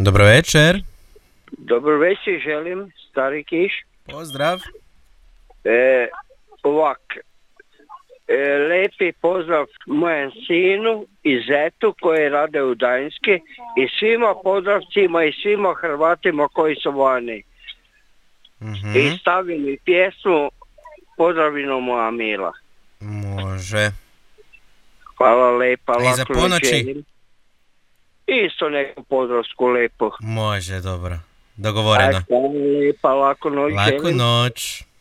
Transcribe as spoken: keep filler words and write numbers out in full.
Dobro večer. Dobro večer, želim, stari Kiš. Pozdrav. E, ovak, e, lepi pozdrav mojem sinu i zetu koji rade u Danjski i svima pozdravcima i svima Hrvatima koji su vani. Mhm. I stavi mi pjesmu Pozdravimo moja Mila. Može. Hvala lepa, A i za lako ponoći? večerim. Isto neku pozdravsku lepo. Može, dobro. Dogovoreno. Aj, hvala lepa, lako noć Laku želim. noć.